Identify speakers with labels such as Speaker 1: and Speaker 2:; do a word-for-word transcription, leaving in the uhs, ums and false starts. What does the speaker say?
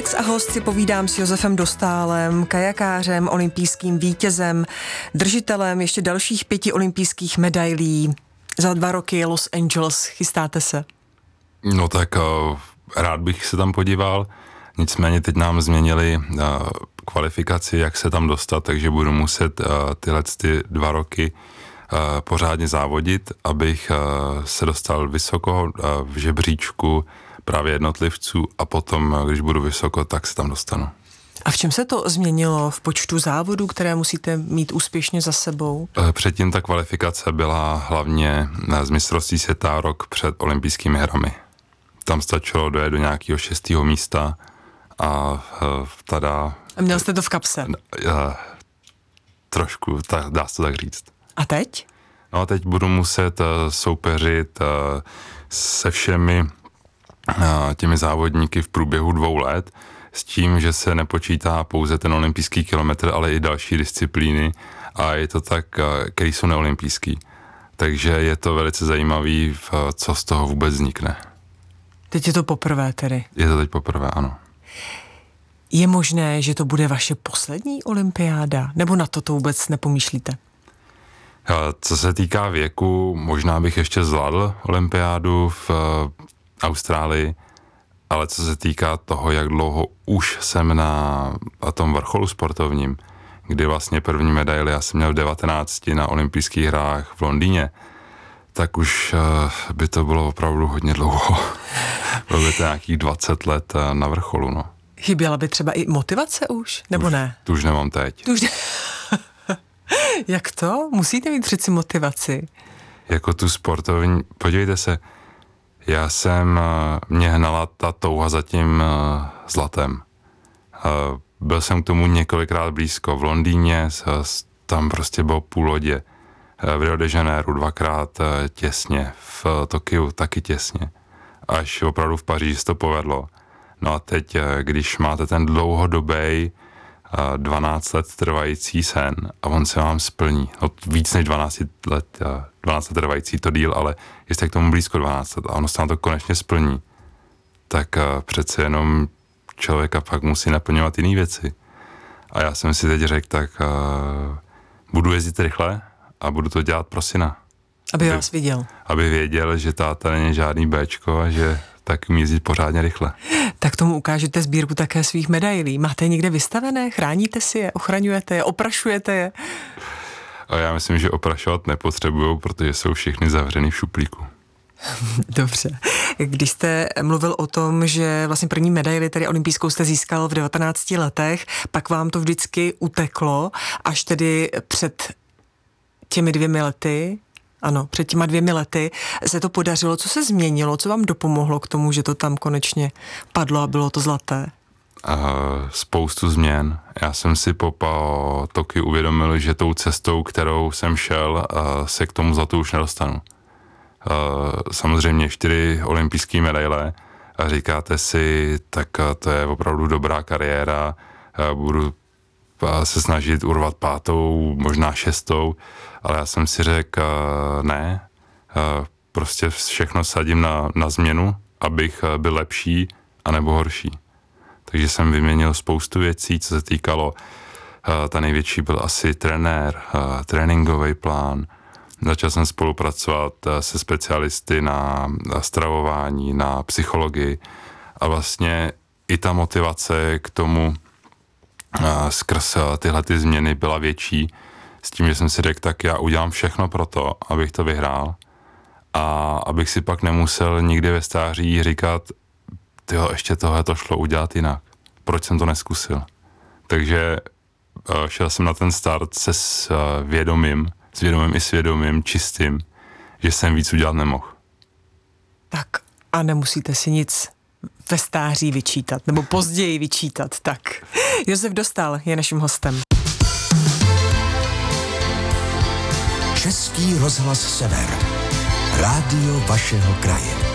Speaker 1: Alex a host si povídám s Josefem Dostálem, kajakářem, olympijským vítězem, držitelem ještě dalších pěti olympijských medailí. Za dva roky Los Angeles, chystáte se?
Speaker 2: No tak uh, rád bych se tam podíval, nicméně teď nám změnili uh, kvalifikaci, jak se tam dostat, takže budu muset uh, tyhle ty dva roky uh, pořádně závodit, abych uh, se dostal vysoko uh, v žebříčku právě jednotlivců a potom, když budu vysoko, tak se tam dostanu.
Speaker 1: A v čem se to změnilo v počtu závodů, které musíte mít úspěšně za sebou?
Speaker 2: Předtím ta kvalifikace byla hlavně z mistrovství světa rok před olympijskými hrami. Tam stačilo dojet do nějakého šestého místa a tada...
Speaker 1: A měl jste to v kapse?
Speaker 2: Trošku, tak, dá se to tak říct.
Speaker 1: A teď?
Speaker 2: No a teď budu muset soupeřit se všemi těmi závodníky v průběhu dvou let, s tím, že se nepočítá pouze ten olympijský kilometr, ale i další disciplíny a je to tak, který jsou neolympijský. Takže je to velice zajímavý, co z toho vůbec vznikne.
Speaker 1: Teď je to poprvé tedy?
Speaker 2: Je to teď poprvé, ano.
Speaker 1: Je možné, že to bude vaše poslední olympiáda? Nebo na to to vůbec nepomýšlíte?
Speaker 2: Co se týká věku, možná bych ještě zvládl olympiádu v Austrálii, ale co se týká toho, jak dlouho už jsem na tom vrcholu sportovním, kdy vlastně první medaili já jsem měl v devatenácti na olympijských hrách v Londýně, tak už by to bylo opravdu hodně dlouho. Bylo by to nějakých dvacet let na vrcholu, no.
Speaker 1: Chyběla by třeba i motivace už, nebo
Speaker 2: už,
Speaker 1: ne?
Speaker 2: Tu už nemám teď.
Speaker 1: Tu už ne... Jak to? Musíte mít přeci motivaci.
Speaker 2: Jako tu sportovní, podívejte se, já jsem, mě hnala ta touha za tím zlatem. Byl jsem k tomu několikrát blízko. V Londýně tam prostě bylo půl lodě. V Rio de Janeiro dvakrát těsně. V Tokiu taky těsně. Až opravdu v Paříži se to povedlo. No a teď, když máte ten dlouhodobý dvanáct let trvající sen a on se vám splní. No, víc než dvanáct let, dvanáct let trvající to díl, ale jste k tomu blízko dvanáct let a ono se vám to konečně splní, tak přece jenom člověka pak musí naplňovat jiné věci. A já jsem si teď řekl, tak uh, budu jezdit rychle a budu to dělat pro syna.
Speaker 1: Aby, aby vás viděl.
Speaker 2: Aby věděl, že táta není žádný béčko a že tak umí jezdit pořádně rychle.
Speaker 1: Tak tomu ukážete sbírku také svých medailí. Máte je někde vystavené? Chráníte si je? Ochraňujete je? Oprašujete je?
Speaker 2: A já myslím, že oprašovat nepotřebuju, protože jsou všechny zavřený v šuplíku.
Speaker 1: Dobře. Když jste mluvil o tom, že vlastně první medaili, tedy olympijskou, jste získal v devatenácti letech, pak vám to vždycky uteklo, až tedy před těmi dvěmi lety, ano, před těma dvěmi lety se to podařilo. Co se změnilo? Co vám dopomohlo k tomu, že to tam konečně padlo a bylo to zlaté?
Speaker 2: Uh, spoustu změn. Já jsem si po, po Tokiu uvědomil, že tou cestou, kterou jsem šel, uh, se k tomu zlatu už nedostanu. Uh, samozřejmě čtyři olympijské medaile a říkáte si, tak uh, to je opravdu dobrá kariéra, uh, budu uh, se snažit urvat pátou, možná šestou, ale já jsem si řekl, uh, ne, uh, prostě všechno sadím na, na změnu, abych uh, byl lepší anebo horší. Takže jsem vyměnil spoustu věcí, co se týkalo, uh, ta největší byl asi trenér, uh, tréninkový plán. Začal jsem spolupracovat uh, se specialisty na, na stravování, na psychologii a vlastně i ta motivace k tomu uh, skrz uh, tyhle ty změny byla větší, s tím, že jsem si řekl, tak já udělám všechno pro to, abych to vyhrál a abych si pak nemusel nikdy ve stáří říkat, tyjo, ještě tohle to šlo udělat jinak. Proč jsem to neskusil? Takže uh, šel jsem na ten start se s uh, vědomím, s vědomím i svědomím, čistým, že jsem víc udělat nemohl.
Speaker 1: Tak a nemusíte si nic ve stáří vyčítat, nebo později vyčítat, tak. Josef Dostál je naším hostem.
Speaker 3: Český rozhlas Sever. Rádio vašeho kraje.